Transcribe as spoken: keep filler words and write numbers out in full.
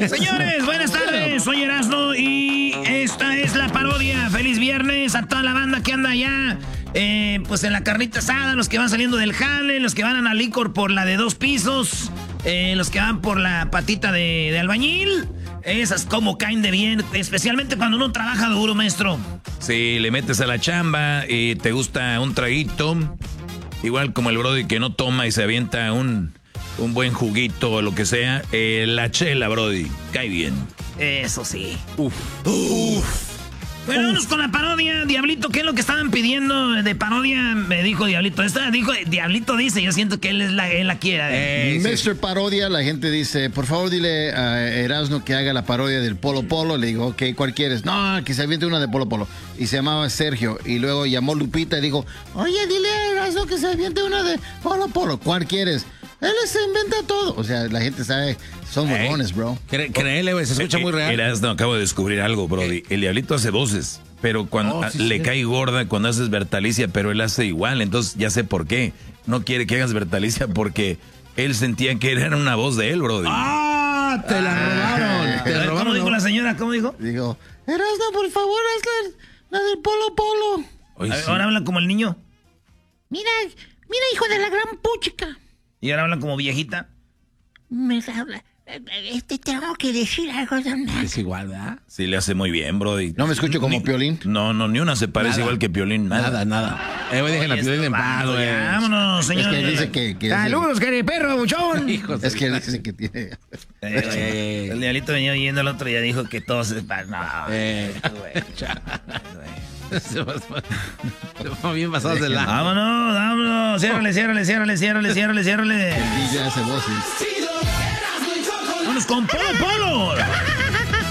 Señores, buenas tardes. Soy Erasmo y esta es la parodia. Feliz viernes a toda la banda que anda allá. Eh, pues en la carnita asada, los que van saliendo del jale, los que van a la licor por la de dos pisos, eh, los que van por la patita de, de albañil. Esas como caen de bien, especialmente cuando uno trabaja duro, maestro. Sí, le metes a la chamba y te gusta un traguito, igual como el brody que no toma y se avienta un, un buen juguito o lo que sea. Eh, la chela, brody, cae bien. Eso sí. Uf. Uf. Bueno, vamos con la parodia. Diablito, ¿qué es lo que estaban pidiendo de parodia? Me dijo Diablito. Esta dijo, Diablito dice, yo siento que él es la, él la quiera. Eh, mister Parodia, la gente dice, por favor dile a Erasmo que haga la parodia del Polo Polo. Le digo, ok, ¿cuál quieres? No, que se aviente una de Polo Polo. Y se llamaba Sergio. Y luego llamó Lupita y dijo, oye, dile a Erasmo que se aviente una de Polo Polo. ¿Cuál quieres? Él se inventa todo. O sea, la gente sabe, son mormones, bro. Créele, güey, se escucha muy real. Eras, no, acabo de descubrir algo, brody. El Diablito hace voces, pero cuando Oh, sí, le sí. cae gorda cuando haces Bertalicia, pero él hace igual, entonces ya sé por qué. No quiere que hagas Bertalicia porque él sentía que era una voz de él, brody. ¡Ah! Te la robaron. Te ¿Cómo robaron. dijo la señora? ¿Cómo dijo? Digo, Erasmo, por favor, haz la, la del Polo Polo. Oye, sí. Ahora habla como el niño. Mira, mira, hijo de la gran puchica. Y ahora habla como viejita. Me habla. Este, tengo que decir algo, don Mac. Es igual, ¿verdad? Sí, le hace muy bien, brody. No me escucho como Ni- Piolín. No, no, ni una se parece Nada. igual que Piolín. Nada. Nada, nada. Eh, güey, dejen a Oye, Piolín en esto, paz, vamos, güey. ya, Vámonos, Es señor. que dice que... que Saludos, querido perro, buchón. Es, es que él dice que tiene... Eh, el Diablito venía oyendo el otro día, dijo que todos... es pa- No, Eh, güey. Se va- se va bien pasados de la. Vámonos, vámonos. Ciérrale, ciérrale, ciérrale, ciérrale, ciérrale, ciérrale. El D J hace voces. Vámonos con Polo Polo.